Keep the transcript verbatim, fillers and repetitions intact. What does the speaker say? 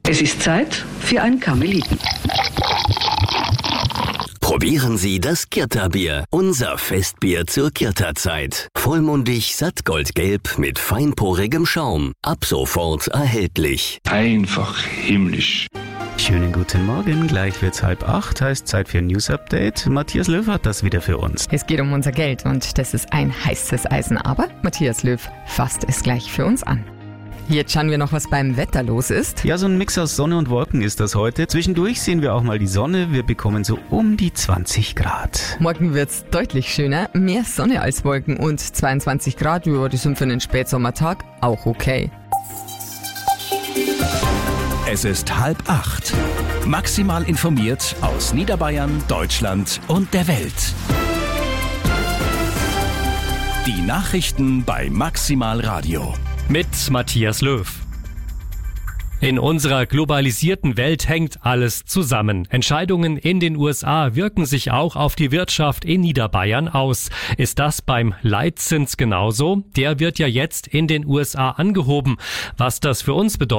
Es ist Zeit für ein Karmeliten. Probieren Sie das Kirta-Bier, unser Festbier zur Kirta-Zeit. Vollmundig, sattgoldgelb mit feinporigem Schaum. Ab sofort erhältlich. Einfach himmlisch. Schönen guten Morgen, gleich wird's halb acht, heißt Zeit für ein News-Update. Matthias Löw hat das wieder für uns. Es geht um unser Geld und das ist ein heißes Eisen, aber Matthias Löw fasst es gleich für uns an. Jetzt schauen wir noch, was beim Wetter los ist. Ja, so ein Mix aus Sonne und Wolken ist das heute. Zwischendurch sehen wir auch mal die Sonne. Wir bekommen so um die zwanzig Grad. Morgen wird's deutlich schöner, mehr Sonne als Wolken und zweiundzwanzig Grad, ja, die sind für einen Spätsommertag auch okay. Es ist halb acht. Maximal informiert aus Niederbayern, Deutschland und der Welt. Die Nachrichten bei Maximal Radio. Mit Matthias Löw. In unserer globalisierten Welt hängt alles zusammen. Entscheidungen in den U S A wirken sich auch auf die Wirtschaft in Niederbayern aus. Ist das beim Leitzins genauso? Der wird ja jetzt in den U S A angehoben. Was das für uns bedeutet,